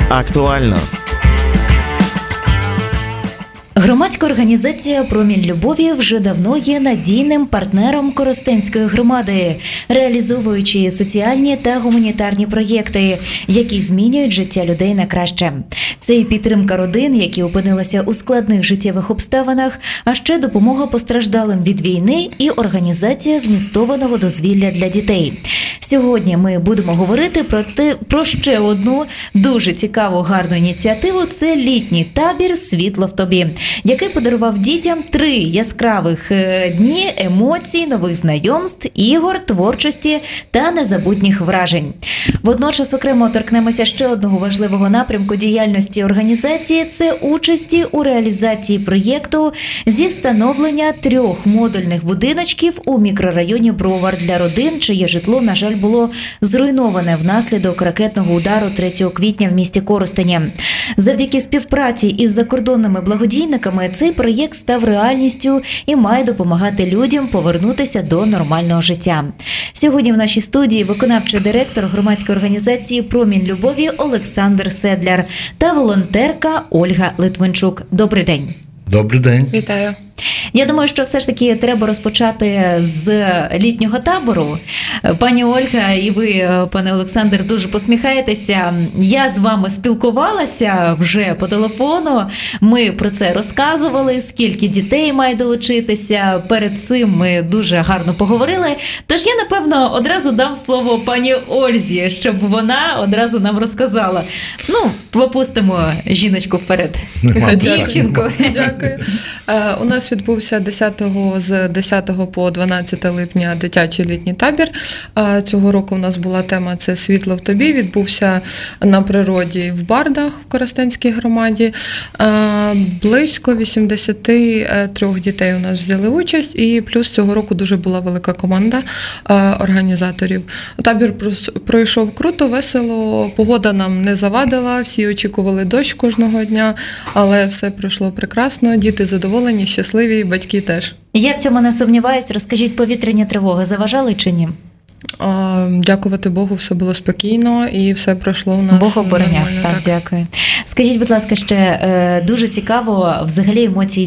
Актуально. Громадська організація «Промінь любові» вже давно є надійним партнером Коростенської громади, реалізовуючи соціальні та гуманітарні проєкти, які змінюють життя людей на краще. Це і підтримка родин, які опинилися у складних життєвих обставинах, а ще допомога постраждалим від війни і організація змістованого дозвілля для дітей. Сьогодні ми будемо говорити про ще одну дуже цікаву, гарну ініціативу – це літній табір «Світло в тобі», який подарував дітям 3 яскравих дні емоцій, нових знайомств, ігор, творчості та незабутніх вражень. Водночас окремо торкнемося ще одного важливого напрямку діяльності організації – це участі у реалізації проєкту зі встановлення 3 модульних будиночків у мікрорайоні Бровар для родин, чиє житло, на жаль, було зруйноване внаслідок ракетного удару 3 квітня в місті Коростені. Завдяки співпраці із закордонними благодійниками цей проєкт став реальністю і має допомагати людям повернутися до нормального життя. Сьогодні в нашій студії виконавчий директор громадської організації «Промінь любові» Олександр Седляр та волонтерка Ольга Литвинчук. Добрий день. Добрий день. Вітаю. Я думаю, що все ж таки треба розпочати з літнього табору. Пані Ольга і ви, пане Олександр, дуже посміхаєтеся. Я з вами спілкувалася вже по телефону. Ми про це розказували, скільки дітей має долучитися. Перед цим ми дуже гарно поговорили. Тож я, напевно, одразу дам слово пані Ользі, щоб вона одразу нам розказала. Пропустимо жіночку вперед. Дівчинку. Дякую. У нас відбувся з 10 по 12 липня дитячий літній табір. Цього року у нас була тема «Це світло в тобі». Відбувся на природі в Бардах в Коростенській громаді. Близько 83 дітей у нас взяли участь, і плюс цього року дуже була велика команда організаторів. Табір пройшов круто, весело, погода нам не завадила, всі очікували дощ кожного дня, але все пройшло прекрасно, діти задоволені, щасливі, батьки теж. Я в цьому не сумніваюсь. Розкажіть, повітряні тривоги заважали чи ні? Дякувати Богу, все було спокійно і все пройшло у нас. Бог обороняв. Так, дякую. Скажіть, будь ласка, ще дуже цікаво взагалі емоції